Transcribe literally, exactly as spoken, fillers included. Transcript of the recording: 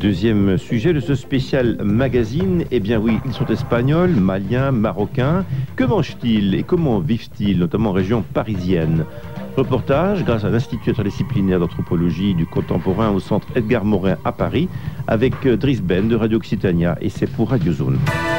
Deuxième sujet de ce spécial magazine, eh bien oui, ils sont espagnols, maliens, marocains. Que mangent-ils et comment vivent-ils, notamment en région parisienne? Reportage grâce à l'Institut interdisciplinaire d'anthropologie du contemporain au centre Edgar Morin à Paris, avec Driss Ben de Radio Occitania, et c'est pour Radio Zone.